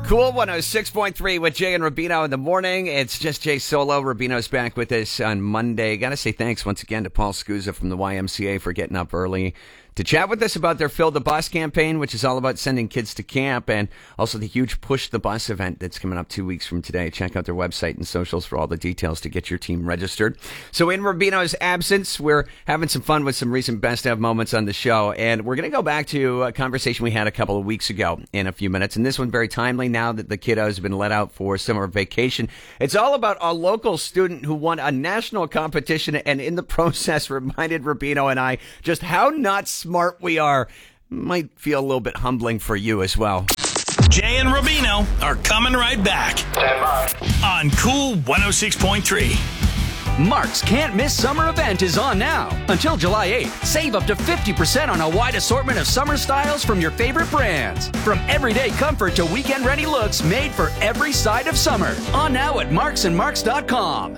Cool 106.3 with Jay and Rubino in the morning. It's just Jay solo. Rubino's back with us on Monday. Got to say thanks once again to Paul Scusa from the YMCA for getting up early to chat with us about their Fill the Bus campaign, which is all about sending kids to camp, and also the huge Push the Bus event that's coming up 2 weeks from today. Check out their website and socials for all the details to get your team registered. So in Rubino's absence, we're having some fun with some recent best of moments on the show, and we're going to go back to a conversation we had a couple of weeks ago in a few minutes, and this one very timely now that the kiddos have been let out for summer vacation. It's all about a local student who won a national competition and in the process reminded Rubino and I just how not smart we are. Might feel a little bit humbling for you as well. Jay and Rubino are coming right back on Cool 106.3. Mark's Can't Miss Summer event is on now. Until July 8th, save up to 50% on a wide assortment of summer styles from your favorite brands. From everyday comfort to weekend-ready looks made for every side of summer. On now at marksandmarks.com.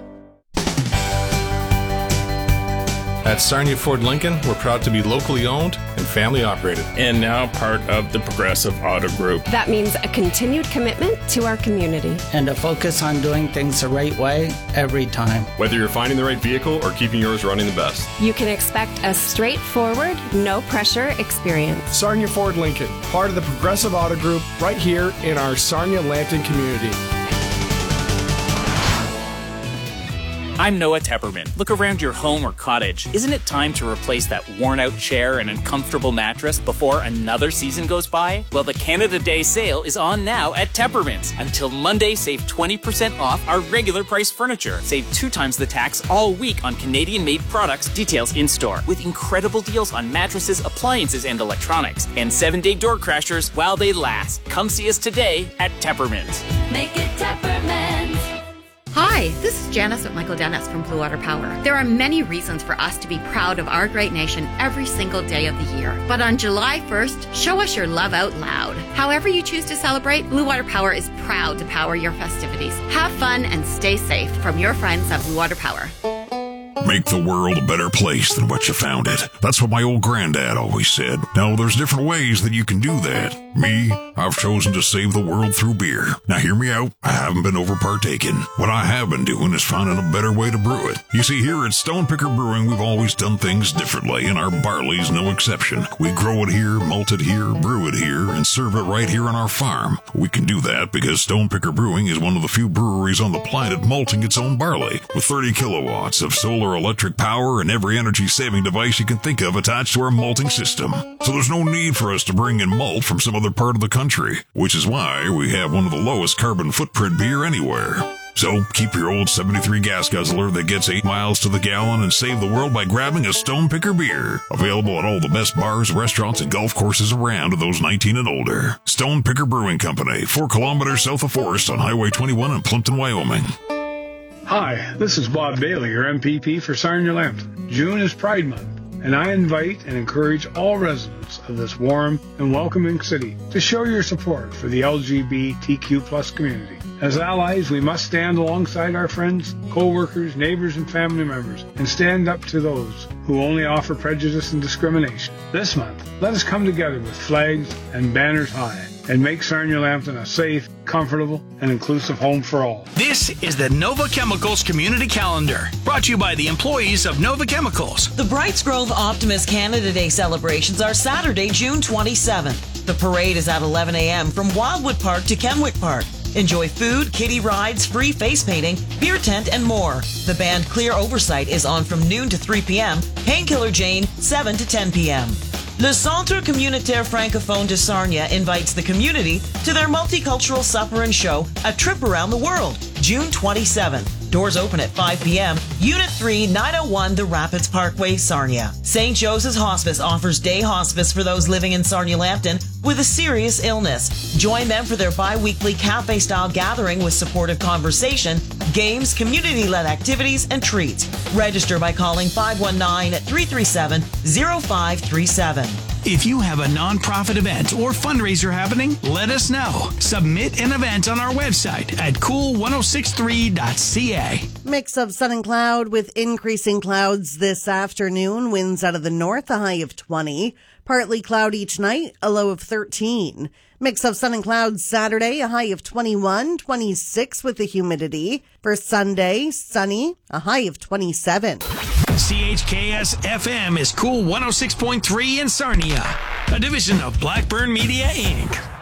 At Sarnia Ford Lincoln, we're proud to be locally owned and family operated. And now part of the Progressive Auto Group. That means a continued commitment to our community. And a focus on doing things the right way every time. Whether you're finding the right vehicle or keeping yours running the best. You can expect a straightforward, no-pressure experience. Sarnia Ford Lincoln, part of the Progressive Auto Group, right here in our Sarnia-Lambton community. I'm Noah Tepperman. Look around your home or cottage. Isn't it time to replace that worn-out chair and uncomfortable mattress before another season goes by? Well, the Canada Day sale is on now at Tepperman's. Until Monday, save 20% off our regular price furniture. Save 2 times the tax all week on Canadian-made products. Details in-store. With incredible deals on mattresses, appliances, and electronics. And 7-day door crashers while they last. Come see us today at Tepperman's. Make it Tepperman's. Hi, this is Janice with Michael Dennis from Blue Water Power. There are many reasons for us to be proud of our great nation every single day of the year. But on July 1st, show us your love out loud. However you choose to celebrate, Blue Water Power is proud to power your festivities. Have fun and stay safe from your friends at Blue Water Power. Make the world a better place than what you found it. That's what my old granddad always said. Now, there's different ways that you can do that. Me, I've chosen to save the world through beer. Now, hear me out. I haven't been over-partaking. What I have been doing is finding a better way to brew it. You see, here at Stonepicker Brewing, we've always done things differently, and our barley's no exception. We grow it here, malt it here, brew it here, and serve it right here on our farm. We can do that because Stonepicker Brewing is one of the few breweries on the planet malting its own barley, with 30 kilowatts of solar electric power and every energy-saving device you can think of attached to our malting system. So there's no need for us to bring in malt from some other part of the country, which is why we have one of the lowest carbon footprint beer anywhere. So keep your old 73 gas guzzler that gets 8 miles to the gallon and save the world by grabbing a Stonepicker beer. Available at all the best bars, restaurants, and golf courses around to those 19 and older. Stonepicker Brewing Company, 4 kilometers south of Forest on Highway 21 in Plimpton, Wyoming. Hi, this is Bob Bailey, your MPP for Sarnia-Lambton. June is Pride Month, and I invite and encourage all residents of this warm and welcoming city to show your support for the LGBTQ+ community. As allies, we must stand alongside our friends, co-workers, neighbors, and family members, and stand up to those who only offer prejudice and discrimination. This month, let us come together with flags and banners high and make Sarnia-Lambton a safe, comfortable, and inclusive home for all. This is the Nova Chemicals Community Calendar, brought to you by the employees of Nova Chemicals. The Brights Grove Optimus Canada Day celebrations are Saturday, June 27th. The parade is at 11 a.m. from Wildwood Park to Kenwick Park. Enjoy food, kiddie rides, free face painting, beer tent, and more. The band Clear Oversight is on from noon to 3 p.m. Painkiller Jane, 7 to 10 p.m. Le Centre Communautaire Francophone de Sarnia invites the community to their multicultural supper and show, A Trip Around the World, June 27th. Doors open at 5 p.m. Unit 3, 901 The Rapids Parkway, Sarnia. St. Joseph's Hospice offers day hospice for those living in Sarnia-Lambton with a serious illness. Join them for their bi-weekly cafe-style gathering with supportive conversation, games, community-led activities, and treats. Register by calling 519-337-0537. If you have a nonprofit event or fundraiser happening, let us know. Submit an event on our website at cool1063.ca. Mix of sun and cloud with increasing clouds this afternoon. Winds out of the north, a high of 20. Partly cloudy tonight, a low of 13. Mix of sun and clouds Saturday, a high of 21, 26 with the humidity. For Sunday, sunny, a high of 27. CHKS FM is Cool 106.3 in Sarnia, a division of Blackburn Media, Inc.